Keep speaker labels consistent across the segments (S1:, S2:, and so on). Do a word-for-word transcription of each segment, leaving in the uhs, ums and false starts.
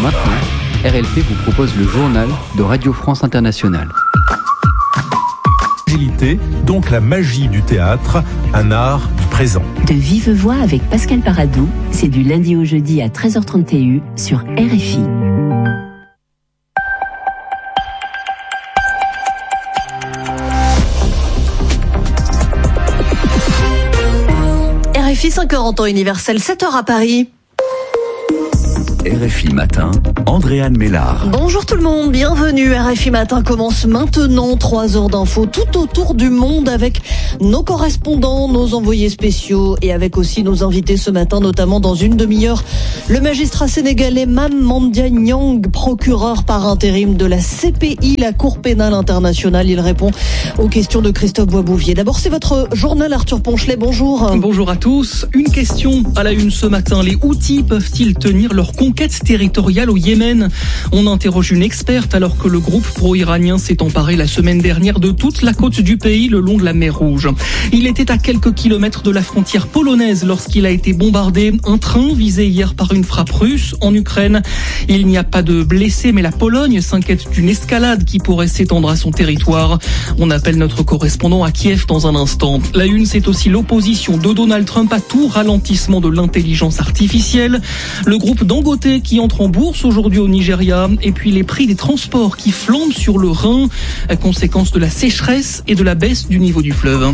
S1: Maintenant, R L P vous propose le journal de Radio France Internationale.
S2: Donc la magie du théâtre, un art du présent.
S3: De vive voix avec Pascal Paradou, c'est du lundi au jeudi à treize heures trente sur R F I.
S4: R F I cinq heures en temps universel, sept heures à Paris.
S5: R F I Matin, Andréane Mélard.
S4: Bonjour tout le monde, bienvenue. R F I Matin commence maintenant. Trois heures d'infos tout autour du monde avec nos correspondants, nos envoyés spéciaux et avec aussi nos invités ce matin, notamment dans une demi-heure. Le magistrat sénégalais Mame Mandia Niang, procureur par intérim de la C P I, la Cour pénale internationale. Il répond aux questions de Christophe Boisbouvier. D'abord, c'est votre journal Arthur Ponchelet. Bonjour.
S6: Bonjour à tous. Une question à la une ce matin. Les Houthis peuvent-ils tenir leur conquête territoriale au Yémen? On interroge une experte alors que le groupe pro-iranien s'est emparé la semaine dernière de toute la côte du pays le long de la mer Rouge. Il était à quelques kilomètres de la frontière polonaise lorsqu'il a été bombardé. Un train visé hier par une frappe russe en Ukraine. Il n'y a pas de blessés, mais la Pologne s'inquiète d'une escalade qui pourrait s'étendre à son territoire. On appelle notre correspondant à Kiev dans un instant. La une, c'est aussi l'opposition de Donald Trump à tout ralentissement de l'intelligence artificielle. Le groupe Dangote qui entre en bourse aujourd'hui au Nigeria, et puis les prix des transports qui flambent sur le Rhin, à conséquence de la sécheresse et de la baisse du niveau du fleuve.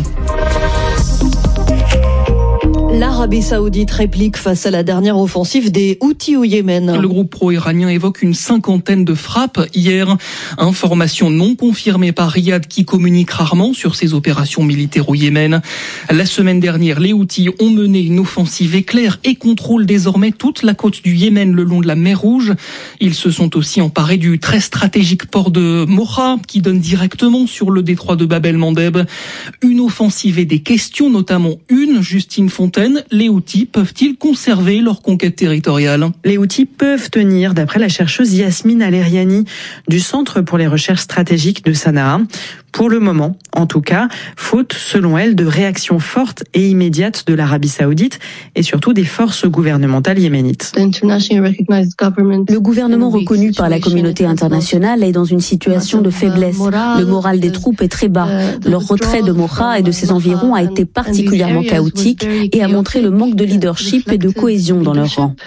S4: L'Arabie Saoudite réplique face à la dernière offensive des Houthis au Yémen.
S6: Le groupe pro-iranien évoque une cinquantaine de frappes hier. Information non confirmée par Riyad qui communique rarement sur ses opérations militaires au Yémen. La semaine dernière, les Houthis ont mené une offensive éclair et contrôlent désormais toute la côte du Yémen le long de la mer Rouge. Ils se sont aussi emparés du très stratégique port de Mocha qui donne directement sur le détroit de Bab el-Mandeb. Une offensive et des questions, notamment une, Justine Fontaine. Les Houthis peuvent-ils conserver leur conquête territoriale?
S7: Les Houthis peuvent tenir, d'après la chercheuse Yasmine Aleriani du Centre pour les recherches stratégiques de Sanaa. Pour le moment, en tout cas, faute, selon elle, de réactions fortes et immédiates de l'Arabie Saoudite et surtout des forces gouvernementales yéménites.
S8: Le gouvernement reconnu par la communauté internationale est dans une situation de faiblesse. Le moral des troupes est très bas. Leur retrait de Mocha et de ses environs a été particulièrement chaotique et a montré le manque de leadership et de cohésion dans leur rang.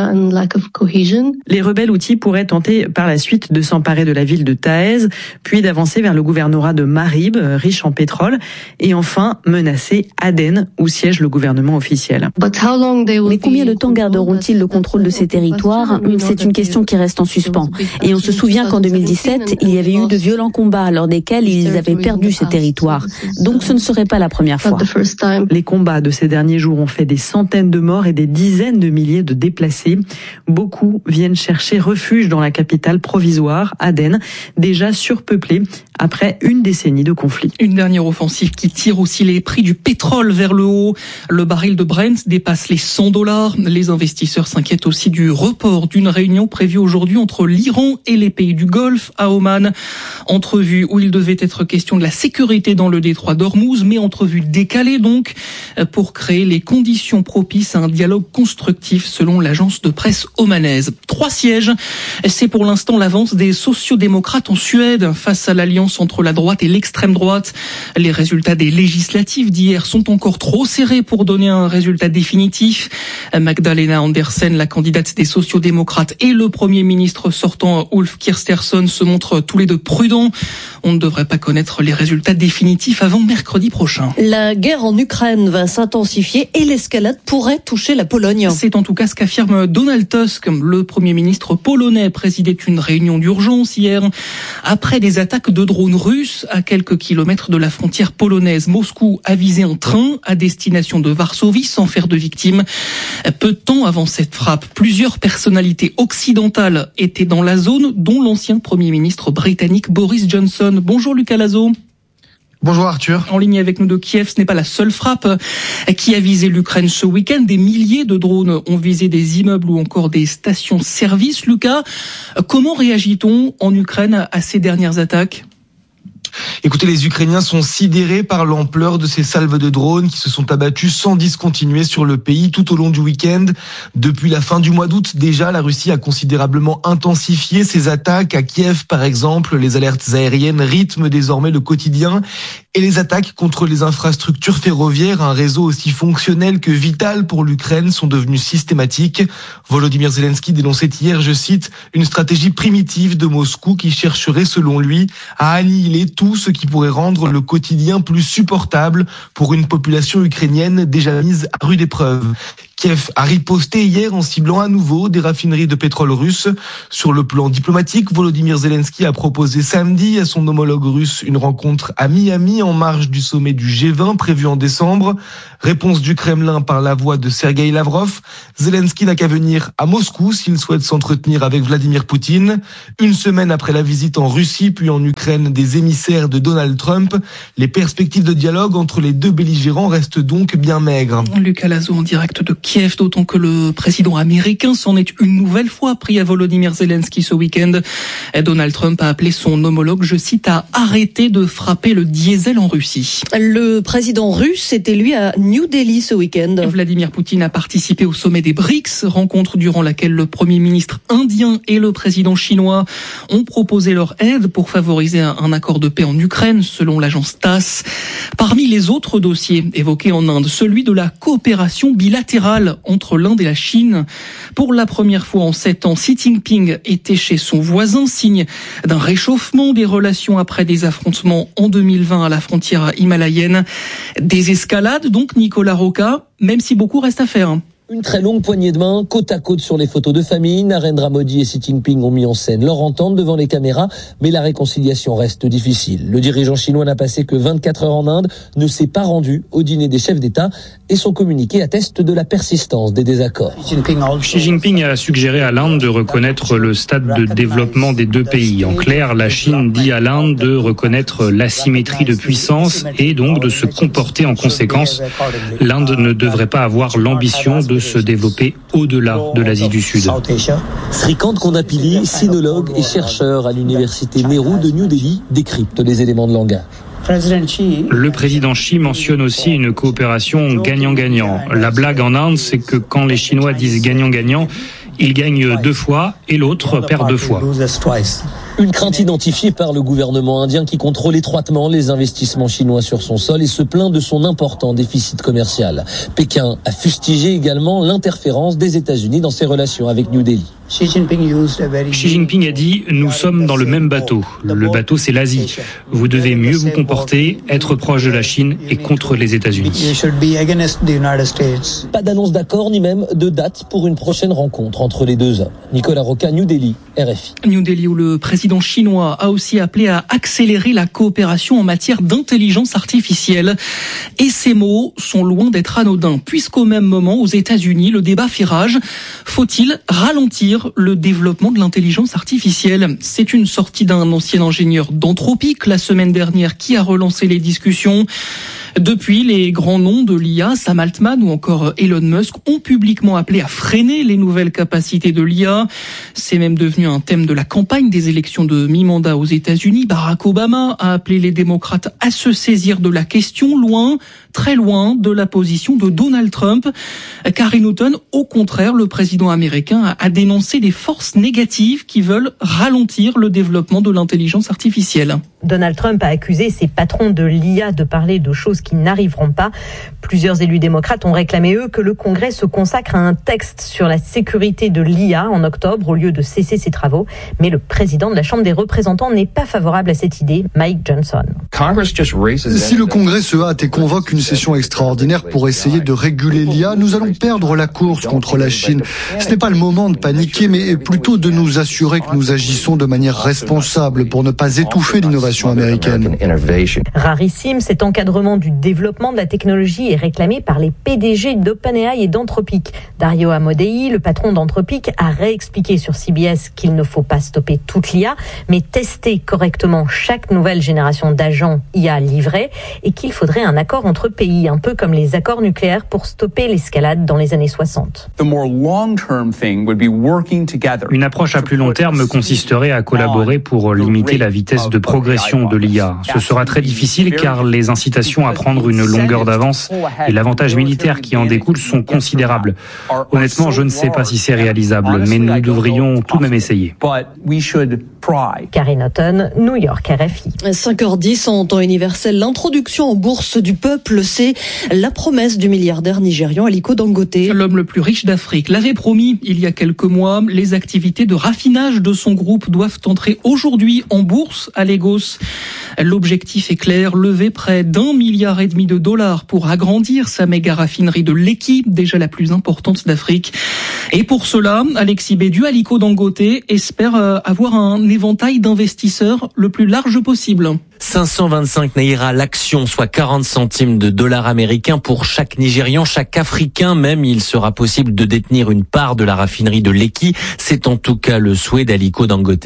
S7: Les rebelles Houthis pourraient tenter par la suite de s'emparer de la ville de Taez, puis d'avancer vers le gouvernorat de Marib, riche en pétrole, et enfin menacer Aden, où siège le gouvernement officiel.
S8: Mais combien de temps garderont-ils le contrôle de ces territoires? C'est une question qui reste en suspens. Et on se souvient qu'en deux mille dix-sept, il y avait eu de violents combats lors desquels ils avaient perdu ces territoires. Donc ce ne serait pas la première fois.
S7: Les combats de ces derniers jours ont fait des centaines de morts et des dizaines de milliers de déplacés. Beaucoup viennent chercher refuge dans la capitale provisoire, Aden, déjà surpeuplée après une décennie de conflit.
S6: Une dernière offensive qui tire aussi les prix du pétrole vers le haut. Le baril de Brent dépasse les cent dollars. Les investisseurs s'inquiètent aussi du report d'une réunion prévue aujourd'hui entre l'Iran et les pays du Golfe à Oman. Entrevue où il devait être question de la sécurité dans le détroit d'Ormuz, mais entrevue décalée donc pour créer les conditions propices à un dialogue constructif selon l'agence de presse omanaise. Trois sièges, c'est pour l'instant l'avance des sociodémocrates en Suède face à l'alliance entre la droite et l'extrême droite. Les résultats des législatives d'hier sont encore trop serrés pour donner un résultat définitif. Magdalena Andersen, la candidate des sociodémocrates, et le Premier ministre sortant Ulf Kristersson se montrent tous les deux prudents. On ne devrait pas connaître les résultats définitifs avant mercredi prochain.
S4: La guerre en Ukraine va s'intensifier et l'escalade pourrait toucher la Pologne.
S6: C'est en tout cas ce qu'affirme Donald Tusk. Le Premier ministre polonais présidait une réunion d'urgence hier après des attaques de drones russes à quelques kilomètres de la frontière polonaise. Moscou a visé un train à destination de Varsovie sans faire de victimes. Peu de temps avant cette frappe, plusieurs personnalités occidentales étaient dans la zone, dont l'ancien Premier ministre britannique Boris Johnson. Bonjour Lucas Lazo.
S9: Bonjour Arthur.
S6: En ligne avec nous de Kiev, ce n'est pas la seule frappe qui a visé l'Ukraine ce week-end. Des milliers de drones ont visé des immeubles ou encore des stations-service. Lucas, comment réagit-on en Ukraine à ces dernières attaques ?
S10: Écoutez, les Ukrainiens sont sidérés par l'ampleur de ces salves de drones qui se sont abattues sans discontinuer sur le pays tout au long du week-end. Depuis la fin du mois d'août, déjà, la Russie a considérablement intensifié ses attaques. À Kiev, par exemple, les alertes aériennes rythment désormais le quotidien. Et les attaques contre les infrastructures ferroviaires, un réseau aussi fonctionnel que vital pour l'Ukraine, sont devenues systématiques. Volodymyr Zelensky dénonçait hier, je cite, une stratégie primitive de Moscou qui chercherait, selon lui, à annihiler tout ce qui pourrait rendre le quotidien plus supportable pour une population ukrainienne déjà mise à rude épreuve. Kiev a riposté hier en ciblant à nouveau des raffineries de pétrole russes. Sur le plan diplomatique, Volodymyr Zelensky a proposé samedi à son homologue russe une rencontre à Miami en marge du sommet du G vingt prévu en décembre. Réponse du Kremlin par la voix de Sergueï Lavrov. Zelensky n'a qu'à venir à Moscou s'il souhaite s'entretenir avec Vladimir Poutine. Une semaine après la visite en Russie puis en Ukraine des émissaires de Donald Trump, les perspectives de dialogue entre les deux belligérants restent donc bien maigres.
S6: Lucas Lazo en direct de Kiev, d'autant que le président américain s'en est une nouvelle fois pris à Volodymyr Zelensky ce week-end. Donald Trump a appelé son homologue, je cite, à arrêter de frapper le diesel en Russie.
S4: Le président russe était lui à New Delhi ce week-end.
S6: Vladimir Poutine a participé au sommet des B R I C S, rencontre durant laquelle le premier ministre indien et le président chinois ont proposé leur aide pour favoriser un accord de paix en Ukraine, selon l'agence TASS. Parmi les autres dossiers évoqués en Inde, celui de la coopération bilatérale entre l'Inde et la Chine. Pour la première fois en sept ans, Xi Jinping était chez son voisin, signe d'un réchauffement des relations après des affrontements en deux mille vingt à la frontière himalayenne. Des escalades donc, Nicolas Rocca, même si beaucoup reste à faire.
S11: Une très longue poignée de main, côte à côte sur les photos de famille. Narendra Modi et Xi Jinping ont mis en scène leur entente devant les caméras, mais la réconciliation reste difficile. Le dirigeant chinois n'a passé que vingt-quatre heures en Inde, ne s'est pas rendu au dîner des chefs d'État et son communiqué atteste de la persistance des désaccords.
S12: Xi Jinping a suggéré à l'Inde de reconnaître le stade de développement des deux pays. En clair, la Chine dit à l'Inde de reconnaître l'asymétrie de puissance et donc de se comporter en conséquence. L'Inde ne devrait pas avoir l'ambition de se développer au-delà de l'Asie du Sud.
S11: Srikant Kondapilli, sinologue et chercheur à l'université Nehru de New Delhi, décrypte les éléments de langage.
S12: Le président Xi mentionne aussi une coopération gagnant-gagnant. La blague en Inde, c'est que quand les Chinois disent gagnant-gagnant, ils gagnent deux fois et l'autre perd deux fois.
S11: Une crainte identifiée par le gouvernement indien qui contrôle étroitement les investissements chinois sur son sol et se plaint de son important déficit commercial. Pékin a fustigé également l'interférence des États-Unis dans ses relations avec New Delhi.
S12: Xi Jinping a dit « Nous sommes dans le même bateau. Le bateau, c'est l'Asie. Vous devez mieux vous comporter, être proche de la Chine et contre les États-Unis. »
S11: Pas d'annonce d'accord ni même de date pour une prochaine rencontre entre les deux hommes. Nicolas Rocca, New Delhi, R F I.
S6: New Delhi, où le président chinois a aussi appelé à accélérer la coopération en matière d'intelligence artificielle. Et ces mots sont loin d'être anodins, puisqu'au même moment, aux États-Unis, le débat fait rage. Faut-il ralentir le développement de l'intelligence artificielle? C'est une sortie d'un ancien ingénieur d'Anthropic la semaine dernière qui a relancé les discussions. Depuis, les grands noms de l'I A, Sam Altman ou encore Elon Musk, ont publiquement appelé à freiner les nouvelles capacités de l'I A. C'est même devenu un thème de la campagne des élections de mi-mandat aux États-Unis. Barack Obama a appelé les démocrates à se saisir de la question, loin, très loin de la position de Donald Trump. Carrie Newton, au contraire, le président américain a dénoncé des forces négatives qui veulent ralentir le développement de l'intelligence artificielle.
S13: Donald Trump a accusé ses patrons de l'I A de parler de choses qui n'arriveront pas. Plusieurs élus démocrates ont réclamé, eux, que le Congrès se consacre à un texte sur la sécurité de l'I A en octobre au lieu de cesser ses travaux. Mais le président de la Chambre des représentants n'est pas favorable à cette idée, Mike Johnson.
S14: Si le Congrès se hâte et convoque une session extraordinaire pour essayer de réguler l'I A, nous allons perdre la course contre la Chine. Ce n'est pas le moment de paniquer, mais plutôt de nous assurer que nous agissons de manière responsable pour ne pas étouffer l'innovation américaine.
S13: Rarissime, cet encadrement du du développement de la technologie est réclamé par les P D G d'OpenAI et d'Anthropic. Dario Amodei, le patron d'Anthropic, a réexpliqué sur C B S qu'il ne faut pas stopper toute l'I A, mais tester correctement chaque nouvelle génération d'agents I A livrés et qu'il faudrait un accord entre pays, un peu comme les accords nucléaires pour stopper l'escalade dans les années soixante.
S12: Une approche à plus long terme consisterait à collaborer pour limiter la vitesse de progression de l'I A. Ce sera très difficile car les incitations à prendre une longueur d'avance et l'avantage militaire qui en découle sont considérables. Honnêtement, je ne sais pas si c'est réalisable, mais nous devrions tout de même essayer.
S13: Karine Houghton, New York, R F I.
S4: cinq heures dix en temps universel. L'introduction en bourse du peuple, c'est la promesse du milliardaire nigérian Aliko Dangote.
S6: L'homme le plus riche d'Afrique l'avait promis il y a quelques mois. Les activités de raffinage de son groupe doivent entrer aujourd'hui en bourse à Lagos. L'objectif est clair, lever près d'un milliard et demi de dollars pour agrandir sa méga raffinerie de Lekki, déjà la plus importante d'Afrique. Et pour cela, Alexis Bédu, Aliko Dangote espère avoir un éventail d'investisseurs le plus large possible.
S15: cinq cent vingt-cinq naira l'action, soit quarante centimes de dollars américains pour chaque Nigérian, chaque Africain même. Il sera possible de détenir une part de la raffinerie de Lekki. C'est en tout cas le souhait d'Aliko Dangote.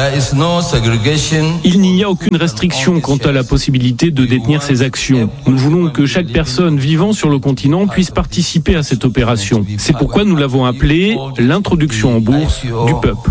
S16: Il n'y a aucune restriction quant à la possibilité de détenir ces actions. Nous voulons que chaque personne vivant sur le continent puisse participer à cette opération. C'est pourquoi nous l'avons appelée l'introduction en bourse du peuple.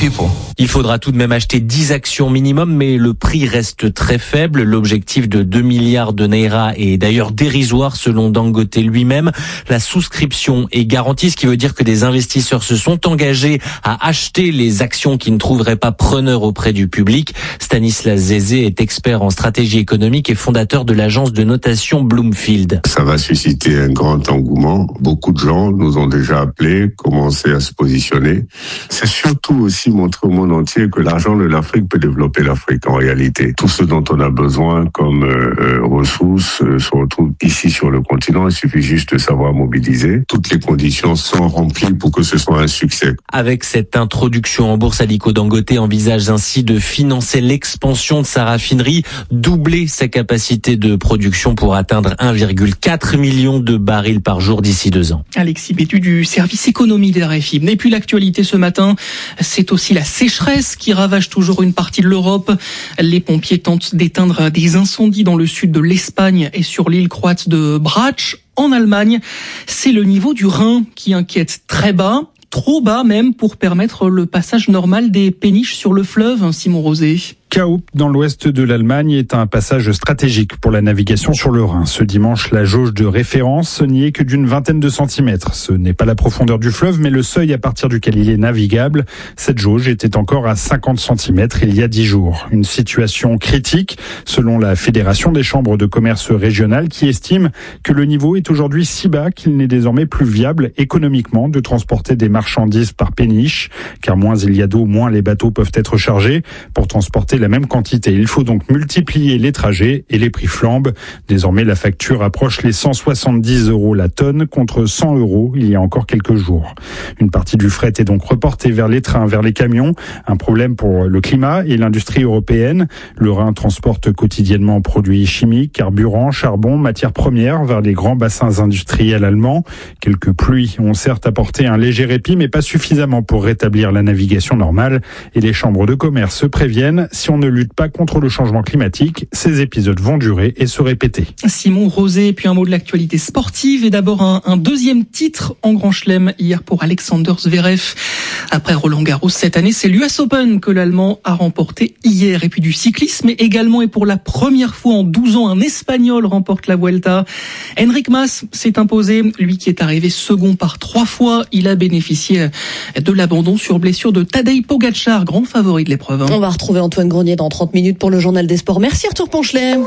S15: Il faudra tout de même acheter dix actions minimum, mais le prix reste très faible. L'objectif de deux milliards de naira est d'ailleurs dérisoire selon Dangote lui-même. La souscription est garantie, ce qui veut dire que des investisseurs se sont engagés à acheter les actions qui ne trouveraient pas preneur auprès du public. Stanislas Zézé est expert en stratégie économique et fondateur de l'agence de notation Bloomfield.
S17: Ça va susciter un grand engouement. Beaucoup de gens nous ont déjà appelés, commencé à se positionner. C'est surtout aussi montrer au monde entier que l'argent de l'Afrique peut développer l'Afrique en réalité. Tout ce dont on a besoin comme euh, ressources euh, se retrouve ici sur le continent. Il suffit juste de savoir mobiliser. Toutes les conditions sont remplies pour que ce soit un succès.
S15: Avec cette introduction en bourse, Aliko Dangote envisage ainsi de financer l'expansion de sa raffinerie, doubler sa capacité de production pour atteindre un virgule quatre million de barils par jour d'ici deux ans.
S6: Alexis Bétu du service économie de R F I. Et puis l'actualité ce matin, c'est aussi la sécheresse qui ravage toujours une partie de l'Europe. Les pompiers tentent d'éteindre des incendies dans le sud de l'Espagne et sur l'île croate de Brač, en Allemagne. C'est le niveau du Rhin qui inquiète très bas. Trop bas même pour permettre le passage normal des péniches sur le fleuve, Simon Rosé.
S18: Kaup, dans l'ouest de l'Allemagne, est un passage stratégique pour la navigation sur le Rhin. Ce dimanche, la jauge de référence n'y est que d'une vingtaine de centimètres. Ce n'est pas la profondeur du fleuve, mais le seuil à partir duquel il est navigable. Cette jauge était encore à cinquante centimètres il y a dix jours. Une situation critique, selon la Fédération des chambres de commerce régionales, qui estime que le niveau est aujourd'hui si bas qu'il n'est désormais plus viable économiquement de transporter des marchandises par péniche, car moins il y a d'eau, moins les bateaux peuvent être chargés pour transporter la même quantité. Il faut donc multiplier les trajets et les prix flambent. Désormais, la facture approche les cent soixante-dix euros la tonne contre cent euros il y a encore quelques jours. Une partie du fret est donc reportée vers les trains, vers les camions. Un problème pour le climat et l'industrie européenne. Le Rhin transporte quotidiennement produits chimiques, carburants, charbon, matières premières vers les grands bassins industriels allemands. Quelques pluies ont certes apporté un léger répit, mais pas suffisamment pour rétablir la navigation normale. Et les chambres de commerce se préviennent, si on ne lutte pas contre le changement climatique, ces épisodes vont durer et se répéter.
S6: Simon Rosé, puis un mot de l'actualité sportive et d'abord un, un deuxième titre en Grand Chelem hier pour Alexander Zverev. Après Roland Garros cette année, c'est l'U S Open que l'Allemand a remporté hier. Et puis du cyclisme également, et pour la première fois en douze ans, un Espagnol remporte la Vuelta. Enric Mas s'est imposé, lui qui est arrivé second par trois fois. Il a bénéficié de l'abandon sur blessure de Tadej Pogačar, grand favori de l'épreuve.
S4: On va retrouver Antoine Grenier dans trente minutes pour le journal des sports. Merci Arthur Ponchelet.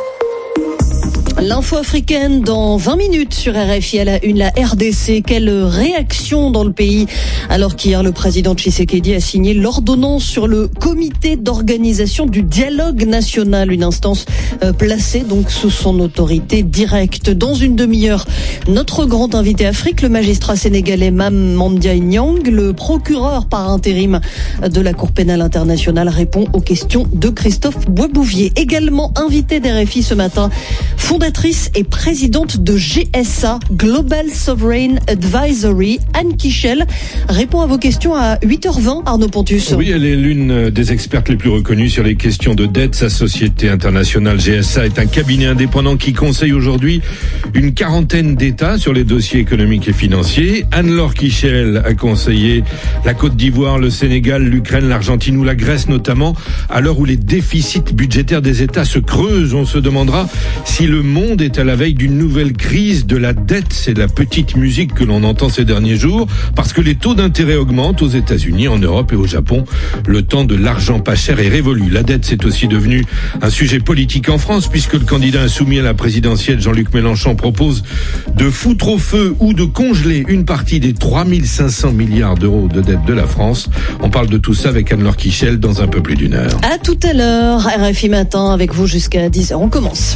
S4: L'info africaine dans vingt minutes sur R F I à la une, la R D C. Quelle réaction dans le pays alors qu'hier le président Tshisekedi a signé l'ordonnance sur le comité d'organisation du dialogue national, une instance euh, placée donc sous son autorité directe. Dans une demi-heure, notre grand invité Afrique, le magistrat sénégalais Mame Mandiaye Niang, le procureur par intérim de la Cour pénale internationale, répond aux questions de Christophe Boisbouvier. Également invité d'R F I ce matin, fondatrice et présidente de G S A, Global Sovereign Advisory. Anne Kichel répond à vos questions à huit heures vingt, Arnaud Pontus.
S19: Oui, elle est l'une des expertes les plus reconnues sur les questions de dette. Sa société internationale G S A est un cabinet indépendant qui conseille aujourd'hui une quarantaine d'États sur les dossiers économiques et financiers. Anne-Laure Kichel a conseillé la Côte d'Ivoire, le Sénégal, l'Ukraine, l'Argentine ou la Grèce notamment. À l'heure où les déficits budgétaires des États se creusent, on se demandera si le monde est à la veille d'une nouvelle crise de la dette. C'est la petite musique que l'on entend ces derniers jours, parce que les taux d'intérêt augmentent aux États-Unis, en Europe et au Japon. Le temps de l'argent pas cher est révolu. La dette, c'est aussi devenu un sujet politique en France, puisque le candidat insoumis à la présidentielle, Jean-Luc Mélenchon, propose de foutre au feu ou de congeler une partie des trois mille cinq cents milliards d'euros de dette de la France. On parle de tout ça avec Anne-Laure Kichel dans un peu plus d'une heure.
S4: À tout à l'heure, R F I Matin avec vous jusqu'à dix heures. On commence.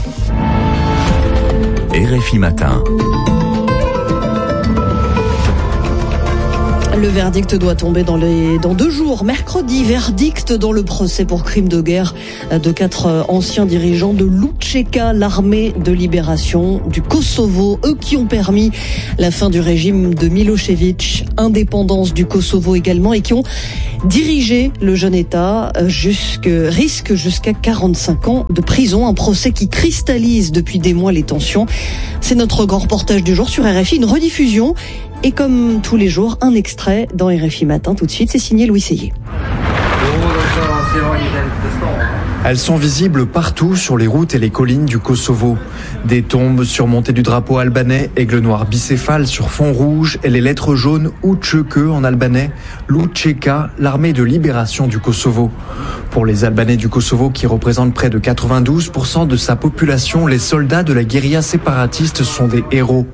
S5: R F I Matin.
S4: Le verdict doit tomber dans, les, dans deux jours. Mercredi, verdict dans le procès pour crime de guerre de quatre anciens dirigeants de l'U C K, l'armée de libération du Kosovo. Eux qui ont permis la fin du régime de Milošević, indépendance du Kosovo également, et qui ont dirigé le jeune État jusque, risque jusqu'à quarante-cinq ans de prison. Un procès qui cristallise depuis des mois les tensions. C'est notre grand reportage du jour sur R F I, une rediffusion. Et comme tous les jours, un extrait dans R F I Matin. Tout de suite, c'est signé Louis Seyé.
S20: Elles sont visibles partout sur les routes et les collines du Kosovo. Des tombes surmontées du drapeau albanais, aigle noir bicéphale sur fond rouge et les lettres jaunes U C K en albanais, l'U C K, l'armée de libération du Kosovo. Pour les Albanais du Kosovo qui représentent près de quatre-vingt-douze pour cent de sa population, les soldats de la guérilla séparatiste sont des héros.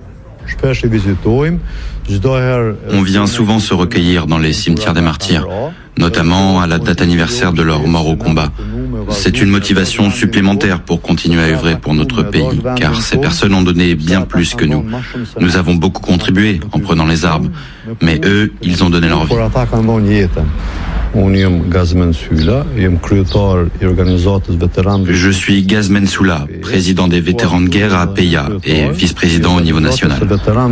S21: On vient souvent se recueillir dans les cimetières des martyrs, notamment à la date anniversaire de leur mort au combat. C'est une motivation supplémentaire pour continuer à œuvrer pour notre pays, car ces personnes ont donné bien plus que nous. Nous avons beaucoup contribué en prenant les armes, mais eux, ils ont donné leur vie. Je suis Gazmen Soula, président des vétérans de guerre à Peja et vice-président au niveau national.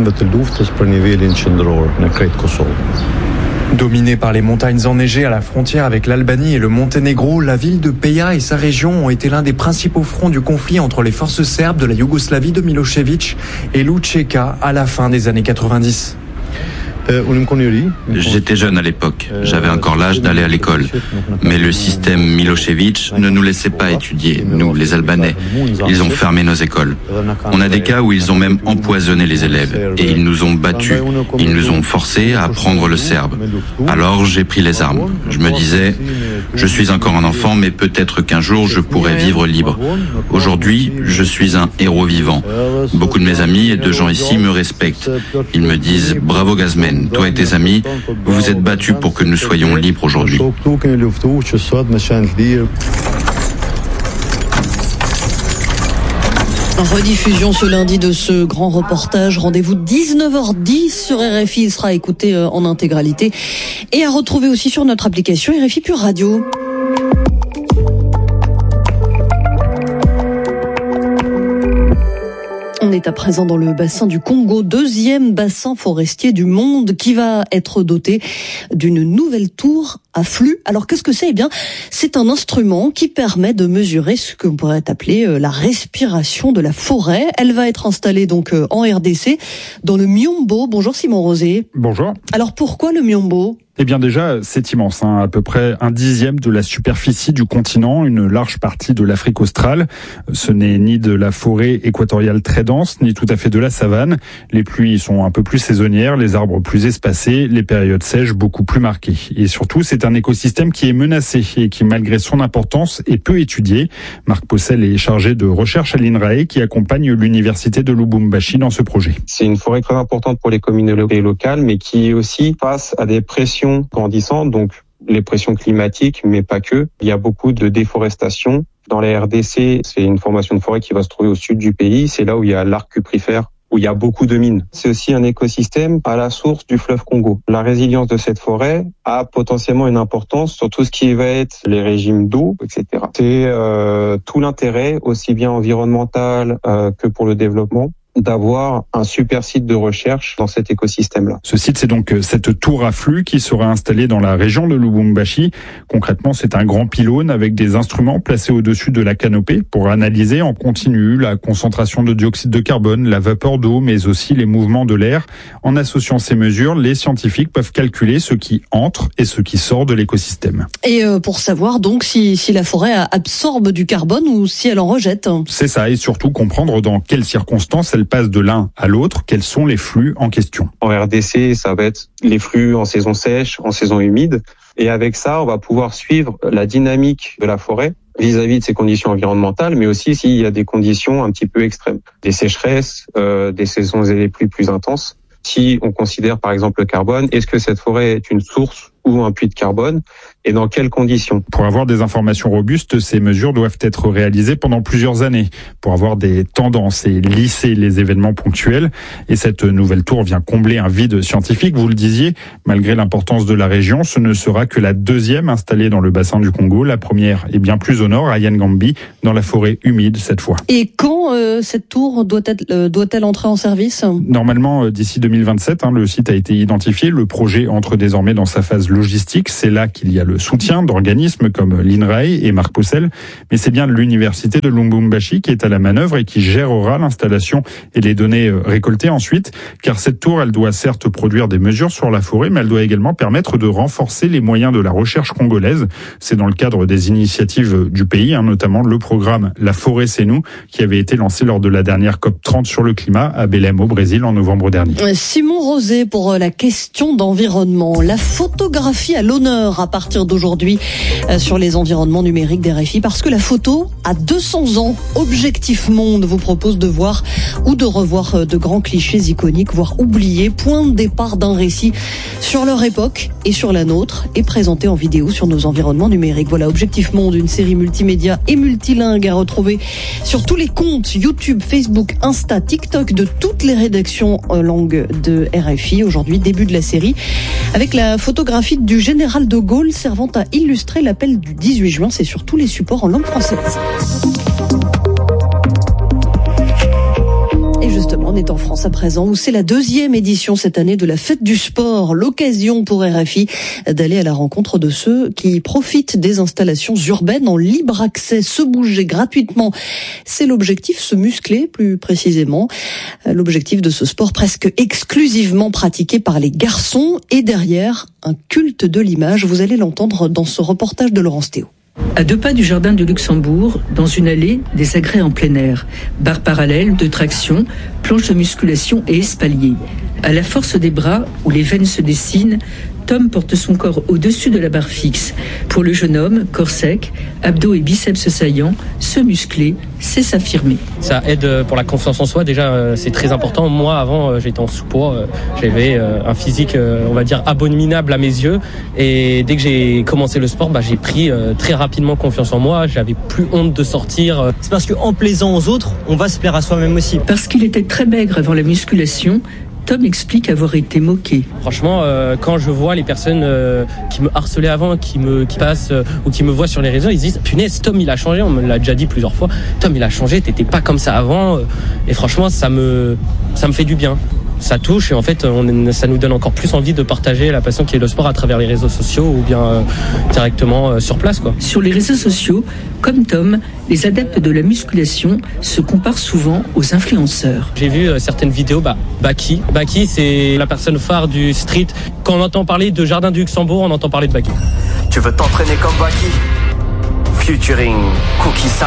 S20: Dominée par les montagnes enneigées à la frontière avec l'Albanie et le Monténégro, la ville de Peja et sa région ont été l'un des principaux fronts du conflit entre les forces serbes de la Yougoslavie de Milošević et l'U C K à la fin des années quatre-vingt-dix.
S21: J'étais jeune à l'époque, j'avais encore l'âge d'aller à l'école. Mais le système Milošević ne nous laissait pas étudier, nous les Albanais. Ils ont fermé nos écoles. On a des cas où ils ont même empoisonné les élèves. Et ils nous ont battus. Ils nous ont forcés à apprendre le serbe. Alors j'ai pris les armes. Je me disais, je suis encore un enfant, mais peut-être qu'un jour je pourrai vivre libre. Aujourd'hui, je suis un héros vivant. Beaucoup de mes amis et de gens ici me respectent. Ils me disent, bravo Gazmen. Toi et tes amis, vous vous êtes battus pour que nous soyons libres aujourd'hui.
S4: Rediffusion ce lundi de ce grand reportage. Rendez-vous dix-neuf heures dix sur R F I. Il sera écouté en intégralité et à retrouver aussi sur notre application R F I Pure Radio. On est à présent dans le bassin du Congo, deuxième bassin forestier du monde qui va être doté d'une nouvelle tour à flux. Alors qu'est-ce que c'est ? Eh bien, c'est un instrument qui permet de mesurer ce que l'on pourrait appeler la respiration de la forêt. Elle va être installée donc en R D C, dans le Miombo. Bonjour Simon Rosé.
S18: Bonjour.
S4: Alors pourquoi le Miombo ?
S18: Eh bien déjà, c'est immense, hein, à peu près un dixième de la superficie du continent, une large partie de l'Afrique australe. Ce n'est ni de la forêt équatoriale très dense, ni tout à fait de la savane. Les pluies sont un peu plus saisonnières, les arbres plus espacés, les périodes sèches beaucoup plus marquées. Et surtout, c'est un écosystème qui est menacé et qui, malgré son importance, est peu étudié. Marc Possel est chargé de recherche à l'INRAE qui accompagne l'université de Lubumbashi dans ce projet.
S22: C'est une forêt très importante pour les communautés locales, mais qui est aussi face à des pressions grandissantes, donc les pressions climatiques, mais pas que. Il y a beaucoup de déforestation. Dans la R D C, c'est une formation de forêt qui va se trouver au sud du pays. C'est là où il y a l'arc cuprifère où il y a beaucoup de mines. C'est aussi un écosystème à la source du fleuve Congo. La résilience de cette forêt a potentiellement une importance sur tout ce qui va être les régimes d'eau, et cetera. C'est euh, tout l'intérêt, aussi bien environnemental euh, que pour le développement, d'avoir un super site de recherche dans cet écosystème-là.
S18: Ce site, c'est donc cette tour à flux qui sera installée dans la région de Lubumbashi. Concrètement, c'est un grand pylône avec des instruments placés au-dessus de la canopée pour analyser en continu la concentration de dioxyde de carbone, la vapeur d'eau, mais aussi les mouvements de l'air. En associant ces mesures, les scientifiques peuvent calculer ce qui entre et ce qui sort de l'écosystème.
S4: Et euh, pour savoir donc si, si la forêt absorbe du carbone ou si elle en rejette.
S18: C'est ça, et surtout comprendre dans quelles circonstances elle passe de l'un à l'autre, quels sont les flux en question.
S22: En R D C, ça va être les flux en saison sèche, en saison humide. Et avec ça, on va pouvoir suivre la dynamique de la forêt vis-à-vis de ses conditions environnementales, mais aussi s'il y a des conditions un petit peu extrêmes. Des sécheresses, euh, des saisons et des pluies plus intenses. Si on considère par exemple le carbone, est-ce que cette forêt est une source ou un puits de carbone et dans quelles conditions?
S18: Pour avoir des informations robustes, ces mesures doivent être réalisées pendant plusieurs années pour avoir des tendances et lisser les événements ponctuels. Et cette nouvelle tour vient combler un vide scientifique, vous le disiez. Malgré l'importance de la région, ce ne sera que la deuxième installée dans le bassin du Congo. La première est bien plus au nord, à Yangambi, dans la forêt humide cette fois.
S4: Et quand euh, cette tour doit-elle, euh, doit-elle entrer en service?
S18: Normalement, euh, d'ici deux mille vingt-sept, hein, le site a été identifié. Le projet entre désormais dans sa phase logistique. C'est là qu'il y a le soutien d'organismes comme l'I N R A E et Marc Poussel. Mais c'est bien l'université de Lubumbashi qui est à la manœuvre et qui gérera l'installation et les données récoltées ensuite. Car cette tour, elle doit certes produire des mesures sur la forêt, mais elle doit également permettre de renforcer les moyens de la recherche congolaise. C'est dans le cadre des initiatives du pays, hein, notamment le programme La forêt c'est nous, qui avait été lancé lors de la dernière C O P trente sur le climat à Belém au Brésil en novembre dernier.
S4: Simon Rosé pour la question d'environnement. La photographie à l'honneur à partir d'aujourd'hui sur les environnements numériques d'R F I parce que la photo a deux cents ans. Objectif Monde vous propose de voir ou de revoir de grands clichés iconiques, voire oubliés, point de départ d'un récit sur leur époque et sur la nôtre et présenté en vidéo sur nos environnements numériques. Voilà, Objectif Monde, une série multimédia et multilingue à retrouver sur tous les comptes YouTube, Facebook, Insta, TikTok de toutes les rédactions en langue de R F I. Aujourd'hui, début de la série avec la photographie du général de Gaulle servant à illustrer l'appel du dix-huit juin. C'est sur tous les supports en langue française. Et justement, on est en France à présent où c'est la deuxième édition cette année de la Fête du Sport. L'occasion pour R F I d'aller à la rencontre de ceux qui profitent des installations urbaines en libre accès, se bouger gratuitement. C'est l'objectif, se muscler plus précisément. L'objectif de ce sport presque exclusivement pratiqué par les garçons et derrière un culte de l'image. Vous allez l'entendre dans ce reportage de Laurence Théo.
S1: À deux pas du jardin de Luxembourg, dans une allée, des agrès en plein air, barres parallèles de traction, planches de musculation et espaliers. À la force des bras, où les veines se dessinent, Tom porte son corps au-dessus de la barre fixe. Pour le jeune homme, corps sec, abdos et biceps saillants, se muscler, c'est s'affirmer.
S2: Ça aide pour la confiance en soi, déjà c'est très important. Moi avant j'étais en sous-poids, j'avais un physique on va dire abominable à mes yeux et dès que j'ai commencé le sport, bah, j'ai pris très rapidement confiance en moi, j'avais plus honte de sortir.
S23: C'est parce qu'en plaisant aux autres, on va se plaire à soi-même aussi.
S1: Parce qu'il était très maigre avant la musculation, Tom explique avoir été moqué.
S2: Franchement, euh, quand je vois les personnes euh, qui me harcelaient avant, qui me qui passent euh, ou qui me voient sur les réseaux, ils se disent punaise, Tom il a changé, on me l'a déjà dit plusieurs fois. Tom il a changé, t'étais pas comme ça avant. Et franchement, ça me ça me fait du bien. Ça touche et en fait on, ça nous donne encore plus envie de partager la passion qui est le sport à travers les réseaux sociaux ou bien euh, directement euh, sur place quoi.
S1: Sur les réseaux sociaux, comme Tom, les adeptes de la musculation se comparent souvent aux influenceurs.
S2: J'ai vu euh, certaines vidéos, bah, Baki. Baki c'est la personne phare du street. Quand on entend parler de Jardin du Luxembourg, on entend parler de Baki.
S24: Tu veux t'entraîner comme Baki? Featuring Cookie Sign.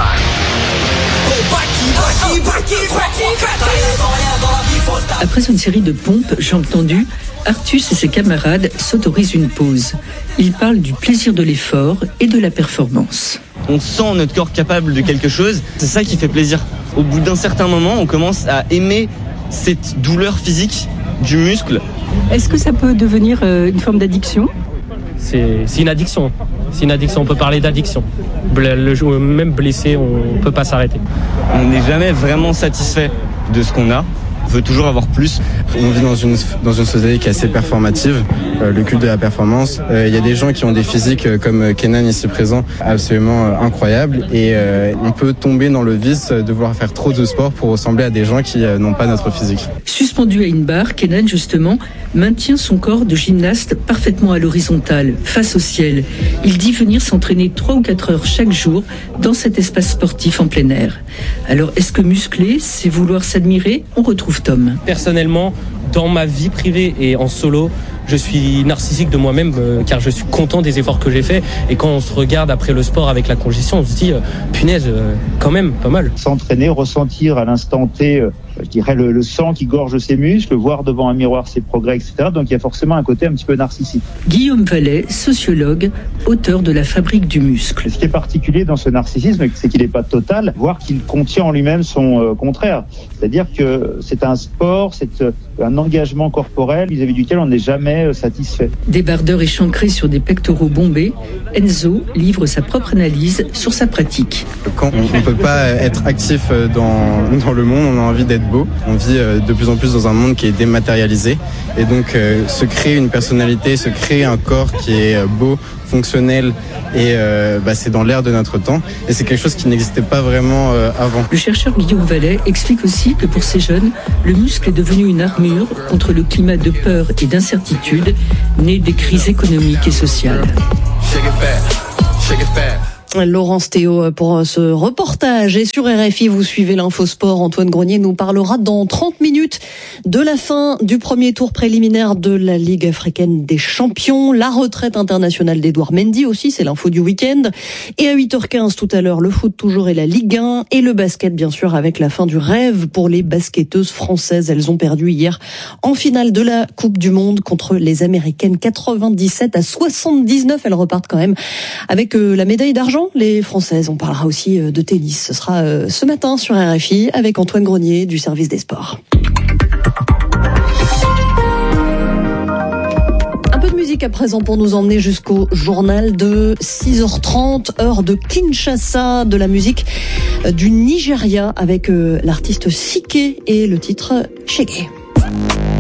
S1: Après une série de pompes, jambes tendues, Artus et ses camarades s'autorisent une pause. Ils parlent du plaisir de l'effort et de la performance.
S25: On sent notre corps capable de quelque chose, c'est ça qui fait plaisir. Au bout d'un certain moment, on commence à aimer cette douleur physique du muscle.
S26: Est-ce que ça peut devenir une forme d'addiction ?
S2: C'est, c'est une addiction. C'est une addiction. On peut parler d'addiction. Le, même blessé, on ne peut pas s'arrêter.
S25: On n'est jamais vraiment satisfait de ce qu'on a. On veut toujours avoir plus.
S3: On vit dans une, dans une société qui est assez performative, euh, le culte de la performance. Il euh, y a des gens qui ont des physiques euh, comme Kenan ici présent, absolument euh, incroyables. Et euh, on peut tomber dans le vice de vouloir faire trop de sport pour ressembler à des gens qui euh, n'ont pas notre physique.
S1: Suspendu à une barre, Kenan, justement, maintient son corps de gymnaste parfaitement à l'horizontale, face au ciel. Il dit venir s'entraîner trois ou quatre heures chaque jour dans cet espace sportif en plein air. Alors, est-ce que muscler, c'est vouloir s'admirer? On retrouve Tom.
S2: Personnellement, dans ma vie privée et en solo, je suis narcissique de moi-même euh, car je suis content des efforts que j'ai faits. Et quand on se regarde après le sport avec la congestion, on se dit, euh, punaise, euh, quand même, pas mal.
S7: S'entraîner, ressentir à l'instant T, euh, je dirais, le, le sang qui gorge ses muscles, voir devant un miroir ses progrès, et cetera. Donc il y a forcément un côté un petit peu narcissique.
S1: Guillaume Vallet, sociologue, auteur de La fabrique du muscle.
S7: Ce qui est particulier dans ce narcissisme, c'est qu'il n'est pas total, voire qu'il contient en lui-même son euh, contraire. C'est-à-dire que c'est un sport, c'est euh, un engagement corporel vis-à-vis duquel on n'est jamais satisfait.
S1: Débardeur échancré sur des pectoraux bombés, Enzo livre sa propre analyse sur sa pratique.
S3: Quand on ne peut pas être actif dans, dans le monde, on a envie d'être beau. On vit de plus en plus dans un monde qui est dématérialisé. Et donc euh, se créer une personnalité, se créer un corps qui est beau, fonctionnel, et euh, bah, c'est dans l'air de notre temps. Et c'est quelque chose qui n'existait pas vraiment euh, avant.
S1: Le chercheur Guillaume Vallet explique aussi que pour ces jeunes, le muscle est devenu une armure contre le climat de peur et d'incertitude né des crises économiques et sociales.
S4: Laurence Théo pour ce reportage. Et sur R F I, vous suivez l'Infosport. Antoine Grenier nous parlera dans trente minutes de la fin du premier tour préliminaire de la Ligue africaine des champions. La retraite internationale d'Edouard Mendy aussi, c'est l'info du week-end. Et à huit heures quinze tout à l'heure, le foot toujours et la Ligue un. Et le basket, bien sûr, avec la fin du rêve pour les basketteuses françaises. Elles ont perdu hier en finale de la Coupe du Monde contre les Américaines. quatre-vingt-dix-sept à soixante-dix-neuf. Elles repartent quand même avec la médaille d'argent. Les Françaises, on parlera aussi de tennis. Ce sera ce matin sur R F I avec Antoine Grenier du service des sports. Un peu de musique à présent pour nous emmener jusqu'au journal de six heures trente, heure de Kinshasa, de la musique du Nigeria avec l'artiste Sike et le titre Shege.